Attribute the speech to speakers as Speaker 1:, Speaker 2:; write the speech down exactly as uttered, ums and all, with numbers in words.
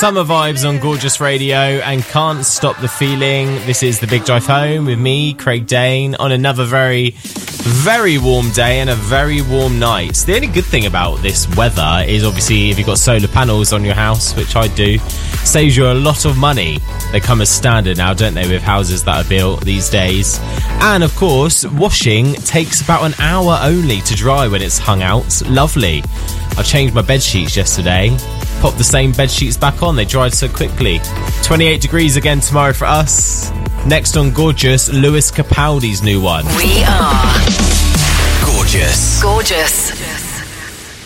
Speaker 1: Summer vibes on Gorgeous Radio and can't stop the feeling. This is The Big Drive Home with me, Craig Dane, on another very, very warm day and a very warm night. The only good thing about this weather is obviously if you've got solar panels on your house, which I do, saves you a lot of money. They come as standard now, don't they, with houses that are built these days. And of course, washing takes about an hour only to dry when it's hung out. Lovely. I changed my bed sheets yesterday. Popped the same bed sheets back on. They dried so quickly. twenty-eight degrees again tomorrow for us. Next on Gorgeous, Lewis Capaldi's new one.
Speaker 2: We are
Speaker 3: Gorgeous.
Speaker 2: Gorgeous.